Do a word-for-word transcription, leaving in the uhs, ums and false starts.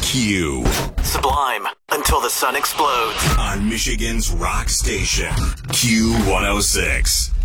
Q. Sublime until the sun explodes. On Michigan's rock station, Q one oh six.